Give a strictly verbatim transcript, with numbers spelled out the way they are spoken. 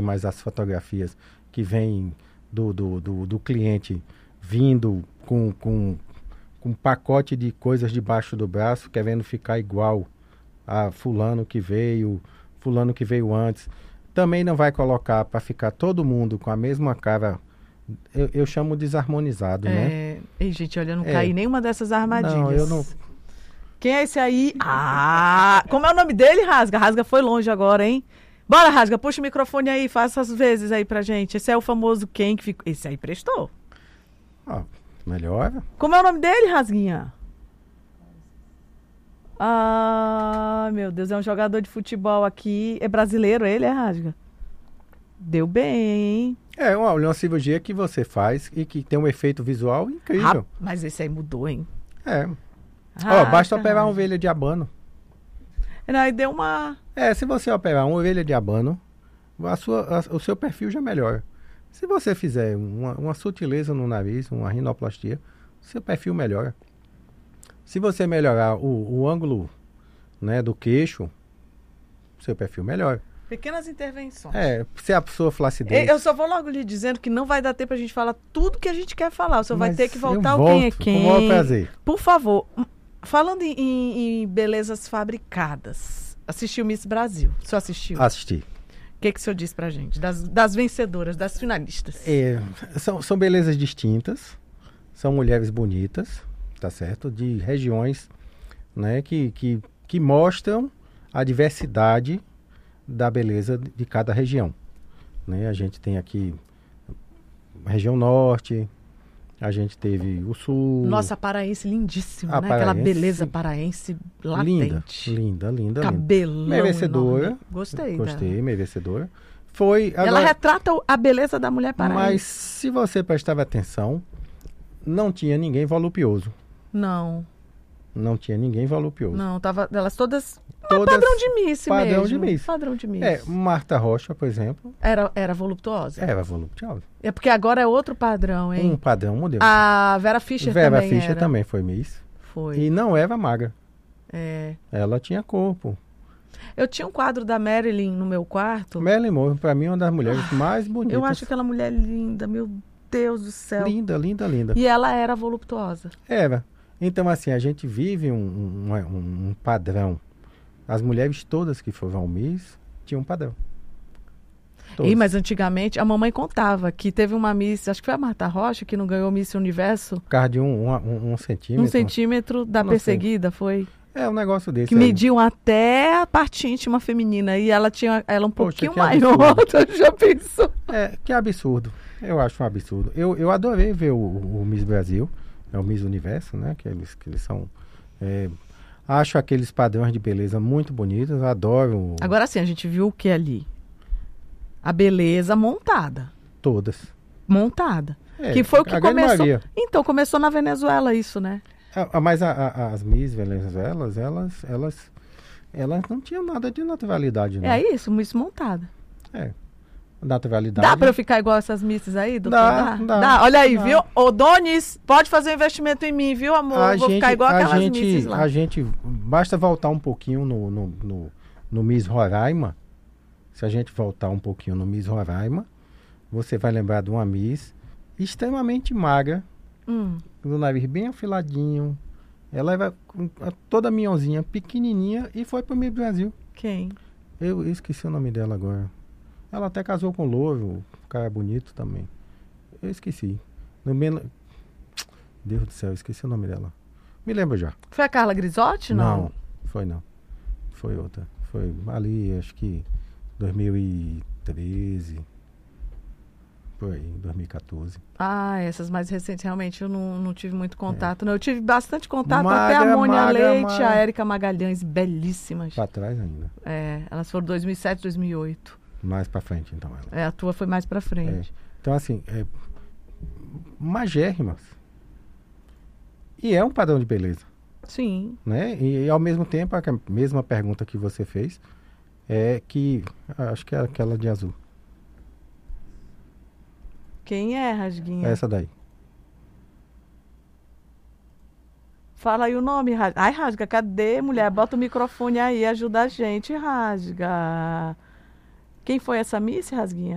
mais as fotografias que vêm do, do, do, do cliente vindo com, com, com um pacote de coisas debaixo do braço, querendo ficar igual a fulano que veio, fulano que veio antes. Também não vai colocar para ficar todo mundo com a mesma cara. Eu, eu chamo desarmonizado, é... né? Ei, gente, olha, eu não É. caí em nenhuma dessas armadilhas. Não, eu não... Quem é esse aí? Ah! Como é o nome dele, Rasga? Rasga foi longe agora, hein? Bora, Rasga, puxa o microfone aí, faça as vezes aí pra gente. Esse é o famoso quem que ficou... Esse aí prestou. Ah, melhor. Como é o nome dele, Rasguinha? Ah, meu Deus, é um jogador de futebol aqui. É brasileiro ele, é, Rasga? Deu bem, hein? É uma, uma cirurgia que você faz e que tem um efeito visual incrível. Ah, mas esse aí mudou, hein? É. Ah, Ó, basta tá. operar uma ovelha de abano. Não, aí deu uma... É, se você operar uma ovelha de abano, a sua, a- o seu perfil já melhora. Se você fizer uma, uma sutileza no nariz, uma rinoplastia, seu perfil melhora. Se você melhorar o, o ângulo, né, do queixo, seu perfil melhora. Pequenas intervenções. É, se a pessoa flacidez... Eu só vou logo lhe dizendo que não vai dar tempo pra gente falar tudo que a gente quer falar. O senhor vai Mas ter que voltar eu ao quem é volto, quem. com o maior prazer. Por favor, falando em, em- em belezas fabricadas, assistiu Miss Brasil? O senhor assistiu? Assistir. O que, que o senhor disse pra gente? Das, das vencedoras, das finalistas. É, são, são belezas distintas, são mulheres bonitas, tá certo? De regiões, né, que, que, que mostram a diversidade da beleza de cada região. Né? A gente tem aqui a região norte, a gente teve o sul. Nossa, a paraense lindíssima, A né? Aquela paraense, beleza paraense latente. Linda, linda, linda. Cabelão linda. Merecedora. enorme. Gostei. Gostei, dela. merecedora. Foi. Ela Agora, retrata a beleza da mulher paraense. mas se você prestava atenção, não tinha ninguém voluptuoso. Não, Não tinha ninguém voluptuoso. não, tava elas todas, Todas padrão de Miss padrão mesmo. de Miss. Padrão de Miss. É, Marta Rocha, por exemplo, Era, era voluptuosa. era voluptuosa. É porque agora é outro padrão, hein? Um padrão modelo. A Vera Fischer Vera também Fischer era. também foi Miss. Foi. E não era magra. É. Ela tinha corpo. Eu tinha um quadro da Marilyn no meu quarto. Marilyn Monroe, pra mim, é uma das mulheres mais bonitas. Eu acho aquela mulher linda, meu Deus do céu. Linda, linda, linda. E ela era voluptuosa. Era. Então, assim, a gente vive um, um, um- um padrão. As mulheres todas que foram Miss tinham um padrão. Todas. E, mas antigamente, a mamãe contava que teve uma Miss, acho que foi a Marta Rocha, que não ganhou Miss Universo. Por causa de um, um, um, um centímetro. Um centímetro da Não sei. perseguida, foi? É um negócio desse Que aí. mediam até a parte íntima feminina. E ela tinha ela um Poxa, pouquinho que maior. Já pensou? É, que absurdo. Eu acho um absurdo. Eu, eu adorei ver o, o Miss Brasil, é o Miss Universo, né? Que eles, que eles são... é, acho aqueles padrões de beleza muito bonitos, adoro Agora sim, a gente viu o que ali? A beleza montada. todas. Montada. É, que foi o que a grande começou. maioria. Então, começou na Venezuela isso, né? A- a- Mas a- a- as Miss Venezuelas, elas, elas, elas não tinham nada de naturalidade, não. É isso, Miss montada. É. Naturalidade. Dá pra eu ficar igual essas misses aí, doutor? Dá, dá, Olha aí, dá. viu? Ô, Donis, pode fazer um investimento em mim, viu, amor? A Eu Vou gente, ficar igual a aquelas gente, misses lá. a gente, basta voltar um pouquinho no, no, no, no Miss Roraima. Se a gente voltar um pouquinho no Miss Roraima, você vai lembrar de uma Miss extremamente magra, Hum. do nariz bem afiladinho. Ela era com- a- toda minhonzinha, pequenininha, e foi pro Miss Brasil. Quem? Eu, eu esqueci o nome dela agora. Ela até casou com o Louro, um cara bonito também. Eu esqueci. No meio... Deus do céu, eu esqueci o nome dela. Me lembro já. Foi a Carla Grisotti, não? foi não. Foi outra. Foi ali, acho que dois mil e treze. Por aí, dois mil e quatorze. Ah, essas mais recentes, realmente, eu não, não tive muito contato. Não, eu tive bastante contato Magra, até a Mônia magra, Leite, magra. a Érica Magalhães, belíssimas. Pra trás ainda. É, elas foram dois mil e sete, dois mil e oito. Mais pra frente, então. Ela. É, a tua foi mais pra frente. Então, assim, é, magérrimas. E é um padrão de beleza, Sim. né? E, e, ao mesmo tempo, a que- mesma pergunta que você fez, é que, acho que é aquela de azul. Quem é, Rasguinha? Essa daí. Fala aí o nome, Rasga. Ai, Rasga, cadê, mulher? Bota o microfone aí, ajuda a gente, Rasga. Quem foi essa Miss, Rasguinha?